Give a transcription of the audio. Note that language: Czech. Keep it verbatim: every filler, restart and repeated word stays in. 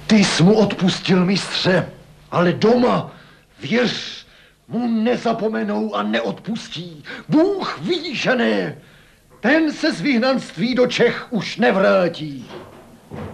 Ty jsi mu odpustil, mistře, ale doma, věř, mu nezapomenou a neodpustí. Bůh ví, že ne. Ten se z vyhnanství do Čech už nevrátí.